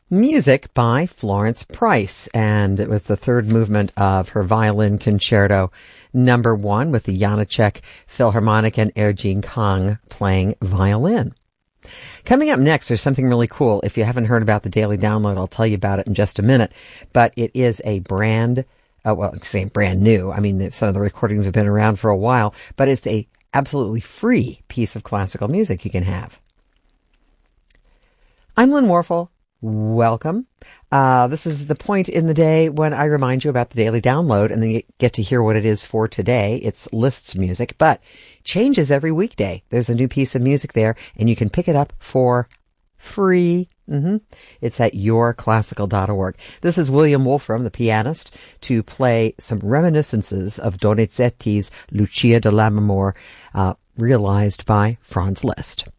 music by Florence Price, and it was the third movement of her Violin Concerto number 1 with the Janáček Philharmonic and Erjin Kang playing violin. Coming up next, there's something really cool. If you haven't heard about the Daily Download, I'll tell you about it in just a minute, but it is a brand new. I mean, some of the recordings have been around for a while, but it's a absolutely free piece of classical music you can have. I'm Lynn Warfel. Welcome. This is the point in the day when I remind you about the Daily Download, and then you get to hear what it is for today. It's lists music, but changes every weekday. There's a new piece of music there, and you can pick it up for free. It's at yourclassical.org. This is William Wolfram, the pianist, to play some reminiscences of Donizetti's Lucia di Lammermoor, realized by Franz Liszt.